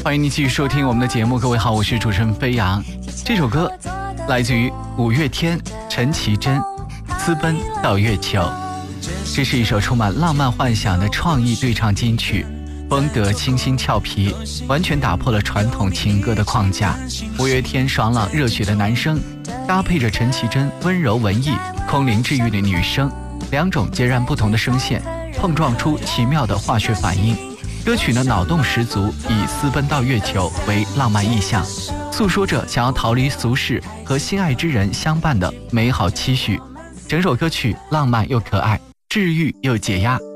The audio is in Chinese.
欢迎你继续收听我们的节目。各位好，我是主持人飞扬。这首歌来自于五月天陈绮贞，私奔到月球。这是一首充满浪漫幻想的创意对唱金曲，风格清新俏皮，完全打破了传统情歌的框架。五月天爽朗热血的男声，搭配着陈绮贞温柔文艺、空灵治愈的女声，两种截然不同的声线碰撞出奇妙的化学反应。歌曲呢脑洞十足，以私奔到月球为浪漫意象，诉说着想要逃离俗世和心爱之人相伴的美好期许。整首歌曲浪漫又可爱，治愈又解压，